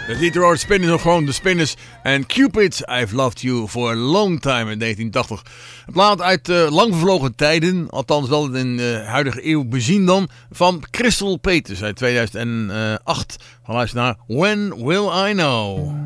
De Detroit Spinners, of gewoon de Spinners. En Cupid, I've Loved You for a Long Time in 1980. Een plaat uit lang vervlogen tijden, althans wel in de huidige eeuw bezien dan, van Crystal Peters uit 2008. Van luister naar When Will I Know.